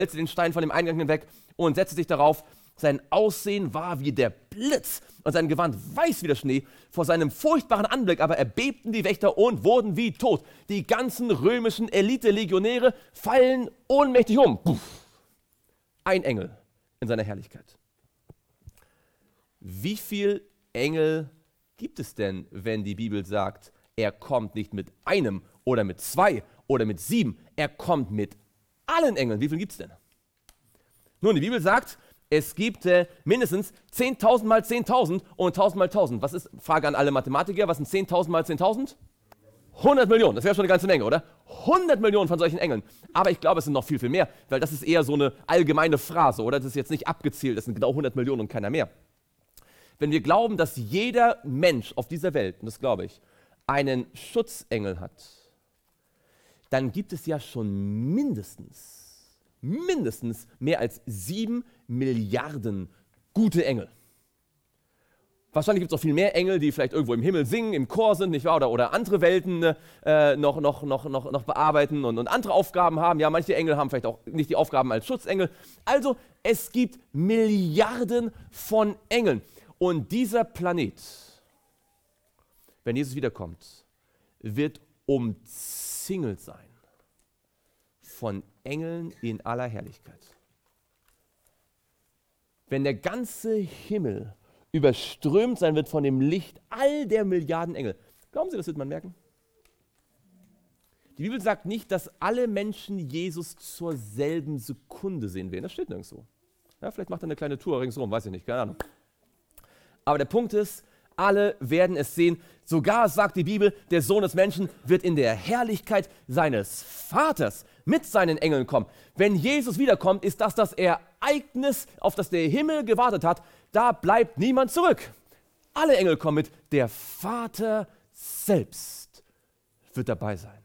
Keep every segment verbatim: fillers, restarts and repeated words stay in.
wälzte den Stein von dem Eingang hinweg und setzte sich darauf. Sein Aussehen war wie der Blitz und sein Gewand weiß wie der Schnee. Vor seinem furchtbaren Anblick aber erbebten die Wächter und wurden wie tot. Die ganzen römischen Elite-Legionäre fallen ohnmächtig um. Puh. Ein Engel in seiner Herrlichkeit. Wie viele Engel gibt es denn, wenn die Bibel sagt, er kommt nicht mit einem oder mit zwei oder mit sieben, er kommt mit allen Engeln? Wie viele gibt es denn? Nun, die Bibel sagt, es gibt äh, mindestens zehntausend mal zehntausend und tausend mal tausend. Was ist, Frage an alle Mathematiker, was sind zehntausend mal zehntausend? hundert Millionen, das wäre schon eine ganze Menge, oder? hundert Millionen von solchen Engeln. Aber ich glaube, es sind noch viel, viel mehr, weil das ist eher so eine allgemeine Phrase, oder? Das ist jetzt nicht abgezielt, das sind genau hundert Millionen und keiner mehr. Wenn wir glauben, dass jeder Mensch auf dieser Welt, und das glaube ich, einen Schutzengel hat, dann gibt es ja schon mindestens mindestens mehr als sieben Milliarden gute Engel. Wahrscheinlich gibt es auch viel mehr Engel, die vielleicht irgendwo im Himmel singen, im Chor sind, nicht wahr? Oder, oder andere Welten äh, noch, noch, noch, noch, noch bearbeiten und, und andere Aufgaben haben. Ja, manche Engel haben vielleicht auch nicht die Aufgaben als Schutzengel. Also, es gibt Milliarden von Engeln. Und dieser Planet, wenn Jesus wiederkommt, wird umzingelt sein von Engeln in aller Herrlichkeit. Wenn der ganze Himmel überströmt sein wird von dem Licht all der Milliarden Engel. Glauben Sie, das wird man merken? Die Bibel sagt nicht, dass alle Menschen Jesus zur selben Sekunde sehen werden. Das steht nirgendwo. Ja, vielleicht macht er eine kleine Tour ringsherum, weiß ich nicht, keine Ahnung. Aber der Punkt ist, alle werden es sehen. Sogar sagt die Bibel, der Sohn des Menschen wird in der Herrlichkeit seines Vaters mit seinen Engeln kommen. Wenn Jesus wiederkommt, ist das das Ereignis, auf das der Himmel gewartet hat. Da bleibt niemand zurück. Alle Engel kommen mit. Der Vater selbst wird dabei sein.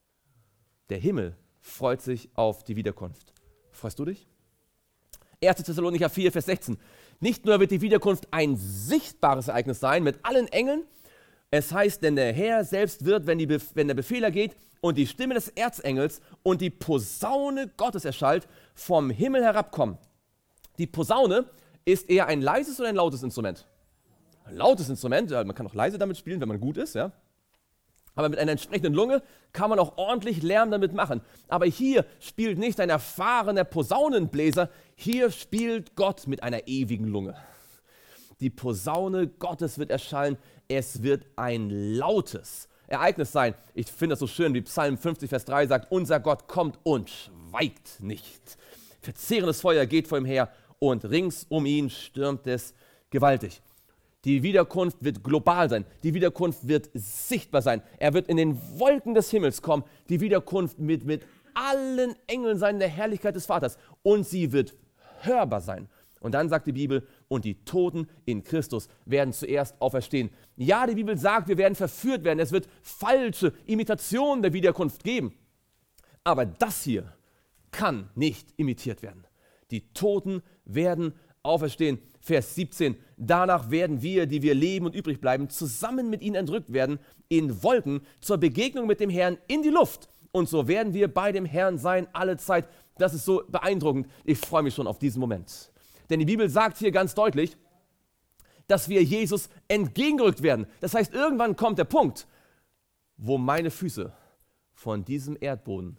Der Himmel freut sich auf die Wiederkunft. Freust du dich? erster Thessalonicher vier, Vers sechzehn. Nicht nur wird die Wiederkunft ein sichtbares Ereignis sein mit allen Engeln, es heißt, denn der Herr selbst wird, wenn, die Bef- wenn der Befehler geht und die Stimme des Erzengels und die Posaune Gottes erschallt, vom Himmel herabkommen. Die Posaune ist eher ein leises oder ein lautes Instrument? Ein lautes Instrument, man kann auch leise damit spielen, wenn man gut ist, ja. Aber mit einer entsprechenden Lunge kann man auch ordentlich Lärm damit machen. Aber hier spielt nicht ein erfahrener Posaunenbläser, hier spielt Gott mit einer ewigen Lunge. Die Posaune Gottes wird erschallen, es wird ein lautes Ereignis sein. Ich finde das so schön, wie Psalm fünfzig, Vers drei sagt, unser Gott kommt und schweigt nicht. Verzehrendes Feuer geht vor ihm her und rings um ihn stürmt es gewaltig. Die Wiederkunft wird global sein. Die Wiederkunft wird sichtbar sein. Er wird in den Wolken des Himmels kommen. Die Wiederkunft mit, mit allen Engeln sein in der Herrlichkeit des Vaters. Und sie wird hörbar sein. Und dann sagt die Bibel, und die Toten in Christus werden zuerst auferstehen. Ja, die Bibel sagt, wir werden verführt werden. Es wird falsche Imitationen der Wiederkunft geben. Aber das hier kann nicht imitiert werden. Die Toten werden auferstehen. Vers siebzehn, danach werden wir, die wir leben und übrig bleiben, zusammen mit ihnen entrückt werden, in Wolken, zur Begegnung mit dem Herrn in die Luft. Und so werden wir bei dem Herrn sein, alle Zeit. Das ist so beeindruckend. Ich freue mich schon auf diesen Moment. Denn die Bibel sagt hier ganz deutlich, dass wir Jesus entgegengerückt werden. Das heißt, irgendwann kommt der Punkt, wo meine Füße von diesem Erdboden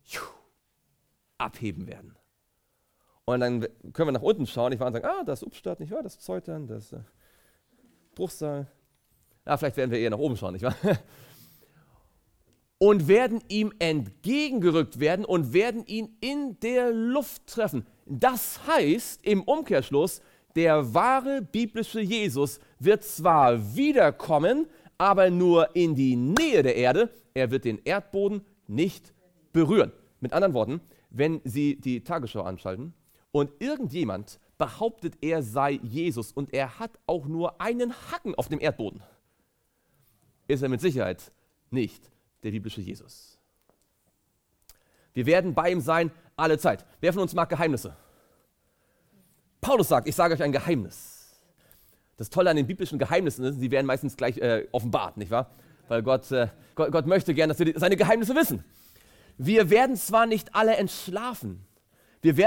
abheben werden. Und dann können wir nach unten schauen, nicht wahr, und sagen, ah, das ist Ubstadt, nicht wahr, das ist Zeutern, das ist äh, Bruchsal. Ja, vielleicht werden wir eher nach oben schauen, nicht wahr? Und werden ihm entgegengerückt werden und werden ihn in der Luft treffen. Das heißt, im Umkehrschluss, der wahre biblische Jesus wird zwar wiederkommen, aber nur in die Nähe der Erde. Er wird den Erdboden nicht berühren. Mit anderen Worten, wenn Sie die Tagesschau anschalten, und irgendjemand behauptet, er sei Jesus und er hat auch nur einen Hacken auf dem Erdboden, ist er mit Sicherheit nicht der biblische Jesus. Wir werden bei ihm sein alle Zeit. Wer von uns mag Geheimnisse? Paulus sagt, ich sage euch ein Geheimnis. Das Tolle an den biblischen Geheimnissen ist, sie werden meistens gleich äh, offenbart, nicht wahr? Weil Gott, äh, Gott, Gott möchte gern, dass wir die, seine Geheimnisse wissen. Wir werden zwar nicht alle entschlafen, Wir werden